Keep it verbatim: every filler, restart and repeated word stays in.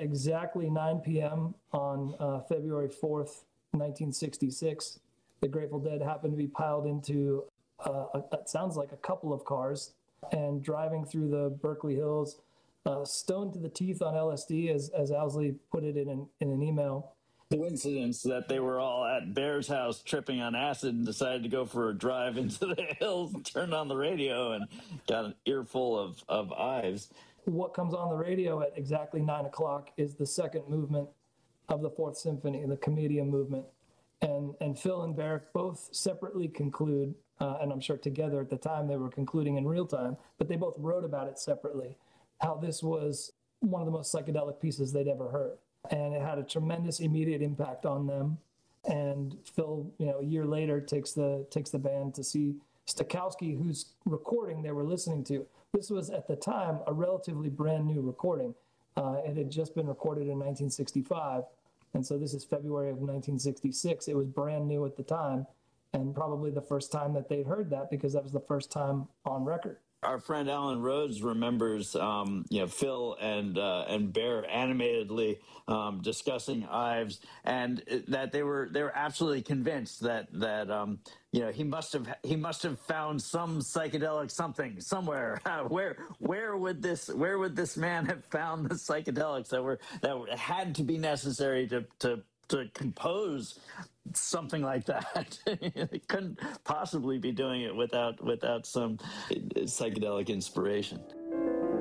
exactly nine p.m. on uh, February fourth, nineteen sixty-six, the Grateful Dead happened to be piled into, uh, a, it sounds like a couple of cars, and driving through the Berkeley Hills, uh, stoned to the teeth on L S D, as, as Owsley put it in an, in an email. Coincidence that they were all at Bear's house tripping on acid and decided to go for a drive into the hills and turned on the radio and got an earful of, of Ives. What comes on the radio at exactly nine o'clock is the second movement of the Fourth Symphony, the Commedia movement. And, and Phil and Bear both separately conclude, uh, and I'm sure together at the time they were concluding in real time, but they both wrote about it separately, how this was one of the most psychedelic pieces they'd ever heard. And it had a tremendous immediate impact on them. And Phil, you know, a year later takes the takes the band to see Stokowski, whose recording they were listening to. This was at the time a relatively brand new recording. Uh, it had just been recorded in nineteen sixty-five. And so this is February of nineteen sixty-six. It was brand new at the time, and probably the first time that they'd heard that, because that was the first time on record. Our friend Alan Rhodes remembers, um, you know, Phil and uh, and Bear animatedly um, discussing Ives, and that they were they were absolutely convinced that that um, you know he must have he must have found some psychedelic something somewhere. where where would this where would this man have found the psychedelics that were that had to be necessary to to to compose something like that? They couldn't possibly be doing it without without some psychedelic inspiration.